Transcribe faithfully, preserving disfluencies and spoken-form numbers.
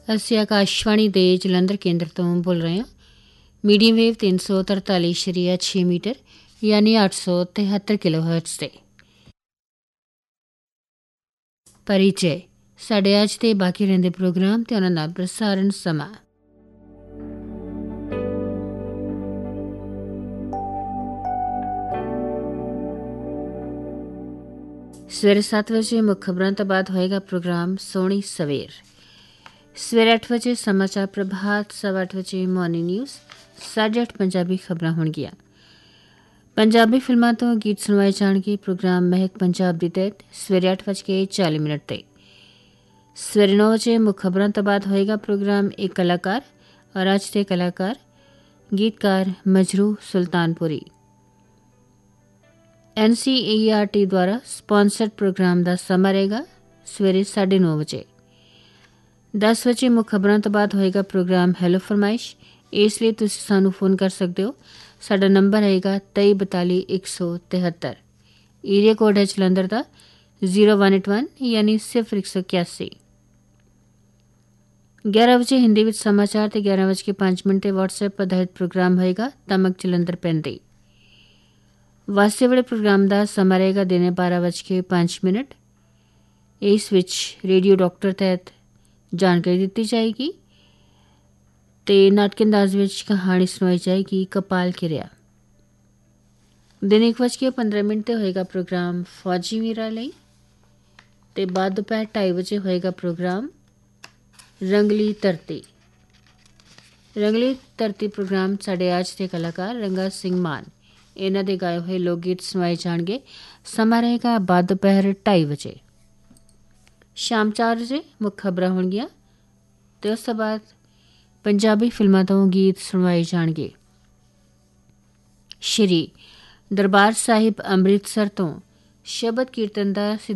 ਅਸੀਂ ਆਕਾਸ਼ਵਾਣੀ ਦੇ ਜਲੰਧਰ ਕੇਂਦਰ ਤੋਂ ਬੋਲ ਰਹੇ ਹਾਂ। ਮੀਡੀਅਮ ਵੇਵ ਤਿੰਨ ਸੌ ਤਰਤਾਲੀ ਸ਼ਰੀਆ ਛੇ ਮੀਟਰ ਯਾਨੀ ਅੱਠ ਸੌ ਤਿਹੱਤਰ ਕਿਲੋ ਹਰਟਜ਼ 'ਤੇ। ਪਰਿਚੈ ਸਾਡੇ ਅੱਜ ਦੇ ਬਾਕੀ ਰਹਿੰਦੇ ਪ੍ਰੋਗਰਾਮ ਤੇ ਉਹਨਾਂ ਦਾ ਪ੍ਰਸਾਰਣ ਸਮਾਂ। ਸਵੇਰੇ ਸੱਤ ਵਜੇ ਮੁੱਖ ਖਬਰਾਂ ਤੋਂ ਬਾਅਦ ਹੋਏਗਾ ਪ੍ਰੋਗਰਾਮ ਸੋਹਣੀ ਸਵੇਰ। ਸਵੇਰੇ ਅੱਠ ਵਜੇ ਸਮਾਚਾਰ ਪ੍ਰਭਾਤ, ਸਵਾ ਅੱਠ ਵਜੇ ਮਾਰਨਿੰਗ ਨਿਊਜ਼, ਸਾਢੇ ਅੱਠ ਪੰਜਾਬੀ ਖਬਰਾਂ ਹੋਣਗੀਆਂ। ਪੰਜਾਬੀ ਫਿਲਮਾਂ ਤੋਂ ਗੀਤ ਸੁਣਵਾਏ ਜਾਣਗੇ। ਪ੍ਰੋਗਰਾਮ ਮਹਿਕ ਪੰਜਾਬ ਦੀ ਤਹਿਤ ਸਵੇਰੇ ਅੱਠ ਵਜ ਕੇ ਚਾਲੀ ਮਿੰਟ 'ਤੇ। ਸਵੇਰੇ ਨੌ ਵਜੇ ਮੁੱਖ ਖਬਰਾਂ ਤੋਂ ਬਾਅਦ ਹੋਏਗਾ ਪ੍ਰੋਗਰਾਮ ਇੱਕ ਕਲਾਕਾਰ ਔਰ ਅੱਜ ਦੇ ਕਲਾਕਾਰ ਗੀਤਕਾਰ ਮਜਰੂ ਸੁਲਤਾਨਪੁਰੀ। ਐਨ ਸੀ ਈ ਆਰ ਟੀ ਦੁਆਰਾ ਸਪਾਂਸਰਡ ਪ੍ਰੋਗਰਾਮ ਦਾ ਸਮਾਂ ਰਹੇਗਾ ਸਵੇਰੇ ਸਾਢੇ ਨੌ ਵਜੇ। ਦਸ ਵਜੇ ਮੁੱਖ ਖਬਰਾਂ ਤੋਂ ਬਾਅਦ ਹੋਏਗਾ ਪ੍ਰੋਗਰਾਮ ਹੈਲੋ ਫਰਮਾਇਸ਼। ਇਸ ਲਈ ਤੁਸੀਂ ਸਾਨੂੰ ਫੋਨ ਕਰ ਸਕਦੇ ਹੋ। ਸਾਡਾ ਨੰਬਰ ਰਹੇਗਾ ਤੇਈ ਬਤਾਲੀ ਇੱਕ ਸੌ ਤਿਹੱਤਰ। ਏਰੀਆ ਕੋਡ ਹੈ ਜਲੰਧਰ ਦਾ ਜ਼ੀਰੋ ਵਨ ਏਟ ਵਨ ਯਾਨੀ ਸਿਫਰ ਇੱਕ ਸੌ ਇਕਿਆਸੀ। ਗਿਆਰਾਂ ਵਜੇ ਹਿੰਦੀ ਵਿੱਚ ਸਮਾਚਾਰ ਤੇ ਗਿਆਰਾਂ ਵਜੇ ਕੇ ਪੰਜ ਮਿੰਟ 'ਤੇ ਵਟਸਐਪ ਆਧਾਰਿਤ ਪ੍ਰੋਗਰਾਮ ਹੋਏਗਾ ਤਮਕ ਜਲੰਧਰ ਪੈਂਦੀ। ਵਾਸੇ ਵਾਲੇ ਪ੍ਰੋਗਰਾਮ ਦਾ ਸਮਾਂ ਰਹੇਗਾ ਦਿਨੇ ਬਾਰਾਂ ਵਜ ਕੇ ਪੰਜ ਮਿੰਟ। ਇਸ ਵਿੱਚ ਰੇਡੀਓ ਡਾਕਟਰ ਤਹਿਤ ਜਾਣਕਾਰੀ ਦਿੱਤੀ ਜਾਏਗੀ ਤੇ ਨਾਟਕ ਅੰਦਾਜ਼ ਵਿੱਚ ਕਹਾਣੀ ਸੁਣਾਈ ਜਾਏਗੀ ਕਪਾਲ ਕਿਰਿਆ। ਦਿਨ ਇੱਕ ਵਜ ਕੇ ਪੰਦਰਾਂ ਮਿੰਟ 'ਤੇ ਹੋਏਗਾ ਪ੍ਰੋਗਰਾਮ ਫੌਜੀ ਵੀਰਾਂ ਲਈ ਤੇ ਬਾਅਦ ਦੁਪਹਿਰ ਢਾਈ ਵਜੇ ਹੋਏਗਾ ਪ੍ਰੋਗਰਾਮ ਰੰਗਲੀ ਧਰਤੀ। ਰੰਗਲੀ ਧਰਤੀ ਪ੍ਰੋਗਰਾਮ ਸਾਡੇ ਅੱਜ ਦੇ ਕਲਾਕਾਰ ਰੰਗਾ ਸਿੰਘ ਮਾਨ ਇਹਨਾਂ ਦੇ ਗਾਏ ਹੋਏ ਲੋਕ ਗੀਤ ਸੁਣਾਏ ਜਾਣਗੇ। ਸਮਾਂ ਰਹੇਗਾ ਬਾਅਦ ਦੁਪਹਿਰ ਢਾਈ ਵਜੇ। ਸ਼ਾਮ ਚਾਰ ਵਜੇ ਮੁੱਖ ਖਬਰਾਂ ਹੋਣਗੀਆਂ ਤੇ ਉਸ ਤੋਂ ਬਾਅਦ ਪੰਜਾਬੀ ਫਿਲਮਾਂ ਤੋਂ ਗੀਤ ਸੁਣਵਾਏ ਜਾਣਗੇ। ਸ਼੍ਰੀ ਦਰਬਾਰ ਸਾਹਿਬ ਅੰਮ੍ਰਿਤਸਰ ਤੋਂ ਸ਼ਬਦ ਕੀਰਤਨ ਦਾ